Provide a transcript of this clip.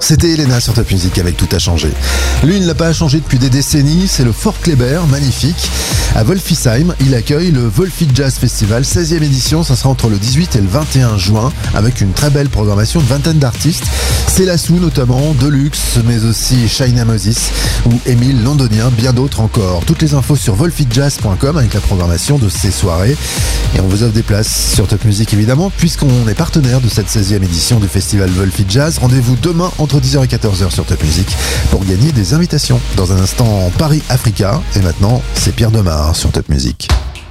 C'était Elena sur Top Music avec Tout a changé. Lui, il ne l'a pas changé depuis des décennies, c'est le Fort Kléber, magnifique. À Wolfisheim, il accueille le Wolfi Jazz Festival, 16e édition, ça sera entre le 18 et le 21 juin, avec une très belle programmation de vingtaine d'artistes. Célassou notamment, Deluxe, mais aussi Shaina Moses ou Émile Londonien, bien d'autres encore. Toutes les infos sur wolfijazz.com avec la programmation de ces soirées. Et on vous offre des places sur Top Music évidemment, puisqu'on est partenaire de cette 16e édition du festival Wolfi Jazz. Rendez-vous demain entre 10h et 14h sur Top Music pour gagner des invitations. Dans un instant, Paris Africa. Et maintenant, c'est Pierre Demar sur Top Music.